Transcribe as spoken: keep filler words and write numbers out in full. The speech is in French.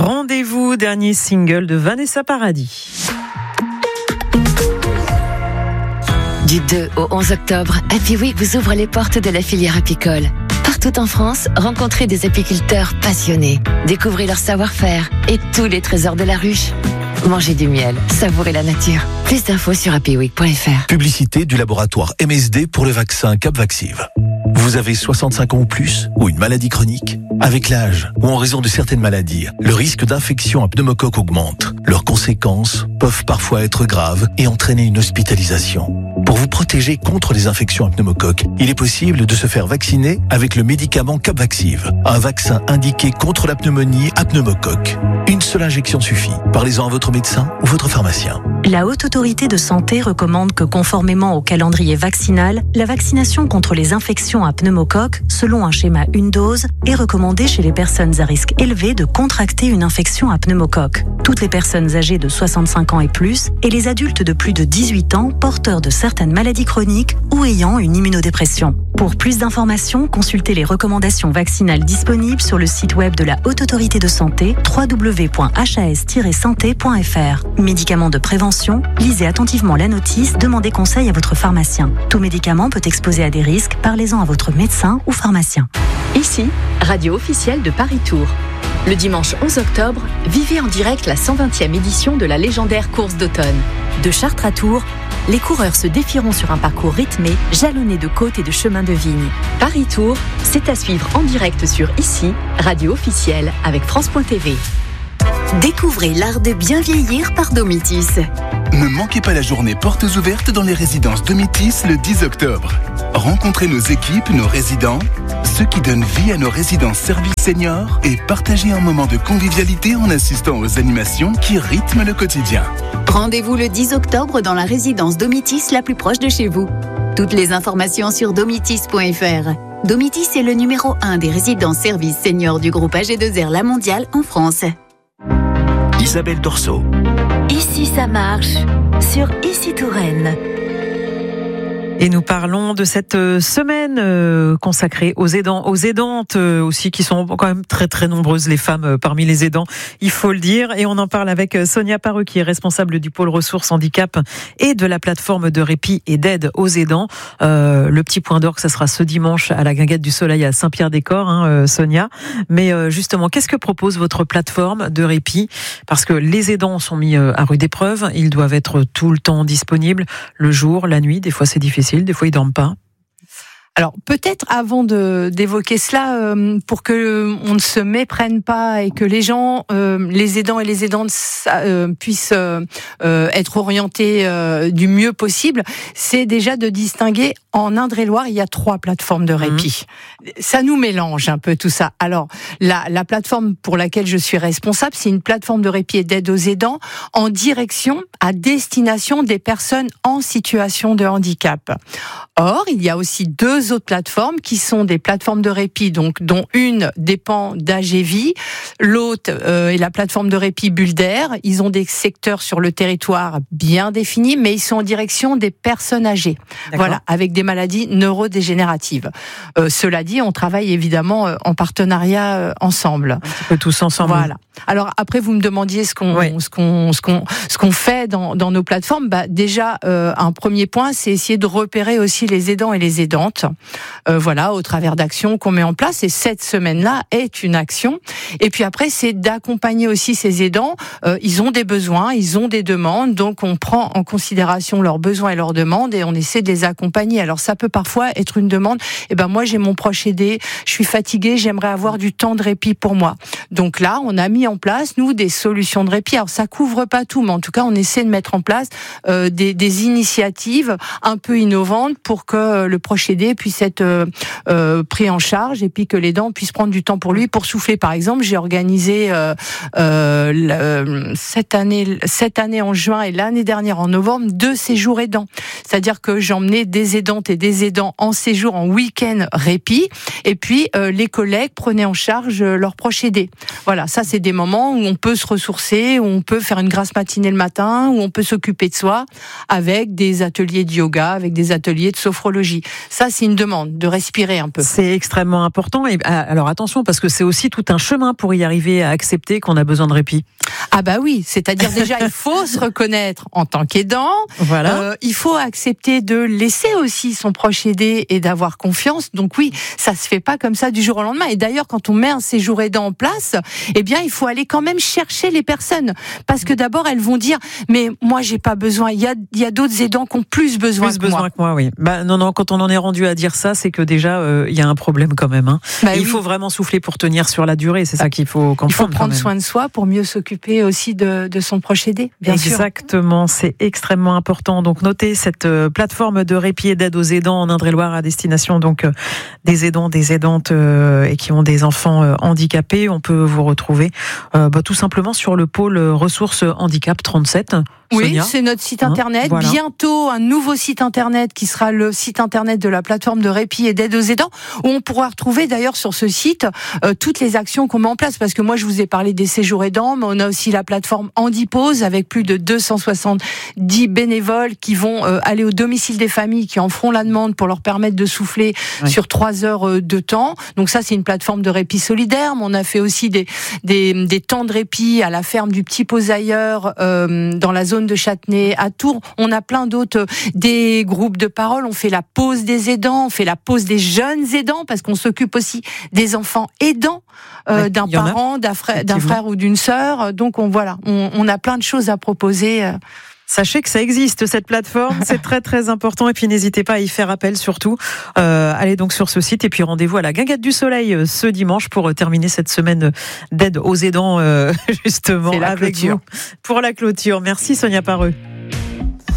Rendez-vous, dernier single de Vanessa Paradis. Du deux au onze octobre, Happy Week vous ouvre les portes de la filière apicole. Partout en France, rencontrez des apiculteurs passionnés. Découvrez leur savoir-faire et tous les trésors de la ruche. Mangez du miel, savourez la nature. Plus d'infos sur happy week point f r. Publicité du laboratoire M S D pour le vaccin Capvaxive. Vous avez soixante-cinq ans ou plus ou une maladie chronique? Avec l'âge ou en raison de certaines maladies, le risque d'infection à pneumocoque augmente. Leurs conséquences peuvent parfois être graves et entraîner une hospitalisation. Pour vous protéger contre les infections à pneumocoque, il est possible de se faire vacciner avec le médicament Capvaxive, un vaccin indiqué contre la pneumonie à pneumocoque. Une seule injection suffit. Parlez-en à votre médecin ou votre pharmacien. La Haute Autorité de Santé recommande que, conformément au calendrier vaccinal, la vaccination contre les infections à pneumocoque, selon un schéma une dose, est recommandée chez les personnes à risque élevé de contracter une infection à pneumocoque. Toutes les personnes âgées de soixante-cinq ans et plus et les adultes de plus de dix-huit ans porteurs de certaines maladies chroniques ou ayant une immunodépression. Pour plus d'informations, consultez les recommandations vaccinales disponibles sur le site web de la Haute Autorité de Santé w w w point h a s tiret santé point f r. Médicaments de prévention, lisez attentivement la notice, demandez conseil à votre pharmacien. Tout médicament peut exposer à des risques, parlez-en à votre médecin ou pharmacien. Ici, radio officielle de Paris Tour. Le dimanche onze octobre, vivez en direct la cent vingtième édition de la légendaire course d'automne. De Chartres à Tours, les coureurs se défieront sur un parcours rythmé, jalonné de côtes et de chemins de vigne. Paris Tour, c'est à suivre en direct sur Ici, radio officielle avec France point t v. Découvrez l'art de bien vieillir par Domitis. Ne manquez pas la journée portes ouvertes dans les résidences Domitis le dix octobre. Rencontrez nos équipes, nos résidents, ceux qui donnent vie à nos résidences services seniors et partagez un moment de convivialité en assistant aux animations qui rythment le quotidien. Rendez-vous le dix octobre dans la résidence Domitis la plus proche de chez vous. Toutes les informations sur domitis point f r. Domitis est le numéro un des résidences services seniors du groupe A G deux R La Mondiale en France. Isabelle Dorso. Ici ça marche, sur Ici Touraine. Et nous parlons de cette semaine consacrée aux aidants, aux aidantes aussi, qui sont quand même très très nombreuses, les femmes parmi les aidants, il faut le dire. Et on en parle avec Sonia Pareux, qui est responsable du pôle ressources handicap et de la plateforme de répit et d'aide aux aidants. Euh, le petit point d'orgue, ça sera ce dimanche à la Guinguette du Soleil à Saint-Pierre-des-Corps, hein, Sonia. Mais justement, qu'est-ce que propose votre plateforme de répit? Parce que les aidants sont mis à rude épreuve, ils doivent être tout le temps disponibles, le jour, la nuit, des fois c'est difficile. Des fois, ils dorment pas. Alors peut-être avant de d'évoquer cela, euh, pour que on ne se méprenne pas et que les gens, euh, les aidants et les aidantes euh, puissent euh, euh, être orientés euh, du mieux possible, c'est déjà de distinguer. En Indre-et-Loire, il y a trois plateformes de répit. Mmh. Ça nous mélange un peu tout ça. Alors la, la plateforme pour laquelle je suis responsable, c'est une plateforme de répit et d'aide aux aidants en direction, à destination des personnes en situation de handicap. Or, il y a aussi deux autres plateformes qui sont des plateformes de répit, donc dont une dépend d'A G V I, l'autre euh, est la plateforme de répit Bulle d'Air. Ils ont des secteurs sur le territoire bien définis, mais ils sont en direction des personnes âgées. D'accord. Voilà, avec des maladies neurodégénératives. Euh, cela dit, on travaille évidemment euh, en partenariat euh, ensemble. Un petit peu tous ensemble. Voilà. Alors après, vous me demandiez ce qu'on, oui. ce qu'on, ce qu'on, ce qu'on fait dans, dans nos plateformes. Bah déjà, euh, un premier point, c'est essayer de repérer aussi les aidants et les aidantes. Euh, voilà, au travers d'actions qu'on met en place. Et cette semaine-là est une action. Et puis après, c'est d'accompagner aussi ces aidants. Euh, ils ont des besoins, ils ont des demandes, donc on prend en considération leurs besoins et leurs demandes et on essaie de les accompagner. Alors ça peut parfois être une demande. Eh ben moi, j'ai mon proche aidé, je suis fatiguée, j'aimerais avoir du temps de répit pour moi. Donc là, on a mis en place nous des solutions de répit. Alors ça couvre pas tout, mais en tout cas, on essaie de mettre en place euh, des, des initiatives un peu innovantes pour que le proche aidé puisse être euh, euh, pris en charge et puis que l'aidant puisse prendre du temps pour lui pour souffler. Par exemple, j'ai organisé euh, euh, euh, cette année, cette année en juin et l'année dernière en novembre deux séjours aidants. C'est-à-dire que j'emmenais des aidantes et des aidants en séjour, en week-end répit, et puis euh, les collègues prenaient en charge leurs proches aidés. Voilà, ça c'est des moments où on peut se ressourcer, où on peut faire une grasse matinée le matin, où on peut s'occuper de soi avec des ateliers de yoga, avec des ateliers de sophrologie. Ça c'est une une demande de respirer un peu. C'est extrêmement important. Et alors attention, parce que c'est aussi tout un chemin pour y arriver à accepter qu'on a besoin de répit. Ah bah oui, c'est-à-dire déjà il faut se reconnaître en tant qu'aidant. Voilà. Euh, il faut accepter de laisser aussi son proche aider et d'avoir confiance. Donc oui, ça se fait pas comme ça du jour au lendemain. Et d'ailleurs, quand on met un séjour aidant en place, eh bien il faut aller quand même chercher les personnes, parce que d'abord elles vont dire mais moi j'ai pas besoin. Il y a il y a d'autres aidants qui ont plus besoin plus que besoin moi. que moi, oui. Bah non non, quand on en est rendu à dire ça, c'est que déjà euh, il y a un problème quand même. Hein. Bah, il oui. faut vraiment souffler pour tenir sur la durée. C'est ça qu'il faut comprendre. Il faut prendre soin de soi pour mieux s'occuper aussi de, de son proche aidé, bien sûr. Exactement, c'est extrêmement important. Donc notez cette euh, plateforme de répit et d'aide aux aidants en Indre-et-Loire à destination donc euh, des aidants, des aidantes euh, et qui ont des enfants euh, handicapés. On peut vous retrouver euh, bah, tout simplement sur le pôle ressources handicap trente-sept. Oui, Sonia. c'est notre site internet. Hein, voilà. Bientôt, un nouveau site internet qui sera le site internet de la plateforme de répit et d'aide aux aidants, où on pourra retrouver d'ailleurs sur ce site euh, toutes les actions qu'on met en place. Parce que moi, je vous ai parlé des séjours aidants, mais on a aussi la plateforme Handipause avec plus de deux cent soixante-dix bénévoles qui vont euh, aller au domicile des familles, qui en feront la demande pour leur permettre de souffler oui. sur trois heures euh, de temps. Donc ça, c'est une plateforme de répit solidaire. Mais on a fait aussi des, des, des temps de répit à la ferme du Petit Posailleur, euh, dans la zone de Châtenay, à Tours. On a plein d'autres, des groupes de parole. On fait la pause des aidants, on fait la pause des jeunes aidants, parce qu'on s'occupe aussi des enfants aidants, euh, ouais, d'un parent, d'un frère, d'un frère ou d'une sœur. Donc on voilà, on, on a plein de choses à proposer. Sachez que ça existe, cette plateforme, c'est très très important, et puis n'hésitez pas à y faire appel surtout. Euh, allez donc sur ce site et puis rendez-vous à la Guinguette du Soleil ce dimanche pour terminer cette semaine d'aide aux aidants, euh, justement, avec clôture. vous pour la clôture. Merci Sonia Pareux.